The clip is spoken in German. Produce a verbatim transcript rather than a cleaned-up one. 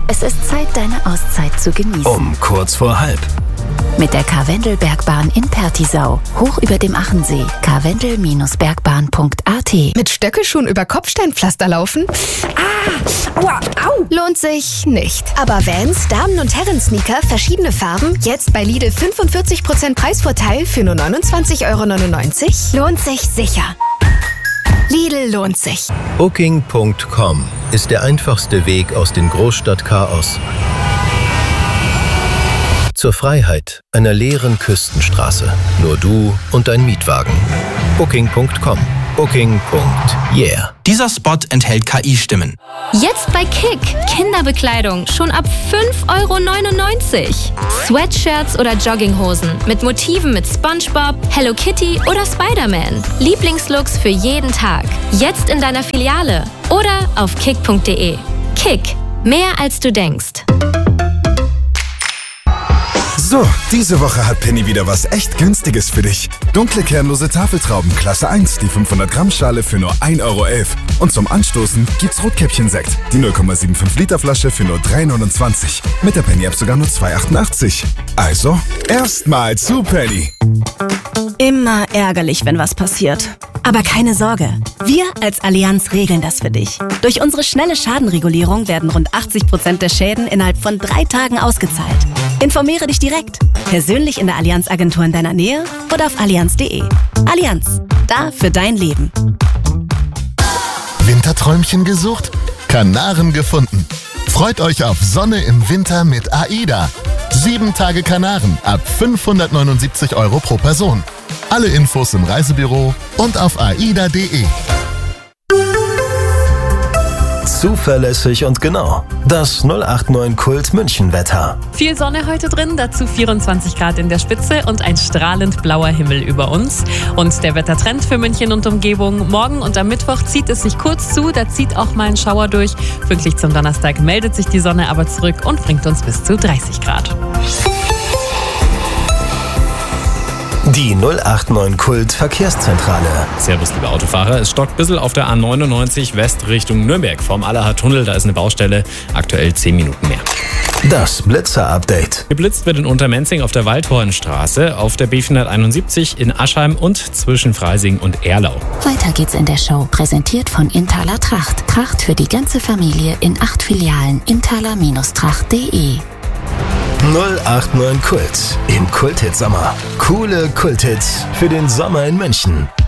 Es ist Zeit, deine Auszeit zu genießen. Um kurz vor halb. Mit der Karwendelbergbahn in Pertisau. Hoch über dem Achensee. karwendel Bergbahn punkt a t. Mit Stöckelschuhen über Kopfsteinpflaster laufen? Ah, aua, au. Lohnt sich nicht. Aber Vans, Damen- und Herren-Sneaker, verschiedene Farben, jetzt bei Lidl fünfundvierzig Prozent Preisvorteil für nur neunundzwanzig Euro neunundneunzig? Lohnt sich sicher. Lidl lohnt sich. Booking Punkt com ist der einfachste Weg aus dem Großstadtchaos zur Freiheit einer leeren Küstenstraße. Nur du und dein Mietwagen. Booking Punkt com. Booking. Yeah. Dieser Spot enthält K I-Stimmen. Jetzt bei Kick. Kinderbekleidung schon ab fünf Euro neunundneunzig. Sweatshirts oder Jogginghosen mit Motiven mit SpongeBob, Hello Kitty oder Spider-Man. Lieblingslooks für jeden Tag. Jetzt in deiner Filiale oder auf kick punkt de. Kick. Mehr als du denkst. So, diese Woche hat Penny wieder was echt Günstiges für dich. Dunkle kernlose Tafeltrauben, Klasse eins, die fünfhundert Gramm Schale für nur ein Euro elf. Und zum Anstoßen gibt's Rotkäppchen-Sekt, die null Komma fünfundsiebzig Liter Flasche für nur drei neunundzwanzig. Mit der Penny-App sogar nur zwei achtundachtzig. Also, erstmal zu Penny. Immer ärgerlich, wenn was passiert. Aber keine Sorge, wir als Allianz regeln das für dich. Durch unsere schnelle Schadenregulierung werden rund achtzig Prozent der Schäden innerhalb von drei Tagen ausgezahlt. Informiere dich direkt, persönlich in der Allianz-Agentur in deiner Nähe oder auf allianz punkt de. Allianz, da für dein Leben. Winterträumchen gesucht? Kanaren gefunden. Freut euch auf Sonne im Winter mit AIDA. Sieben Tage Kanaren ab fünfhundertneunundsiebzig Euro pro Person. Alle Infos im Reisebüro und auf aida punkt de. Zuverlässig und genau. Das null acht neun Kult München Wetter. Viel Sonne heute drin, dazu vierundzwanzig Grad in der Spitze und ein strahlend blauer Himmel über uns. Und der Wettertrend für München und Umgebung: Morgen und am Mittwoch zieht es sich kurz zu, da zieht auch mal ein Schauer durch. Pünktlich zum Donnerstag meldet sich die Sonne aber zurück und bringt uns bis zu dreißig Grad. Die null acht neun Kult Verkehrszentrale. Servus, liebe Autofahrer. Es stockt ein bisschen auf der A neunundneunzig West Richtung Nürnberg. Vorm Allerhard-Tunnel, da ist eine Baustelle. Aktuell zehn Minuten mehr. Das Blitzer-Update. Geblitzt wird in Untermenzing auf der Waldhornstraße, auf der B vierhunderteinundsiebzig in Aschheim und zwischen Freising und Erlau. Weiter geht's in der Show. Präsentiert von Inthaler Tracht. Tracht für die ganze Familie in acht Filialen. inthaler Tracht punkt de. null acht neun Kult im Kulthit Sommer. Coole Kulthits für den Sommer in München.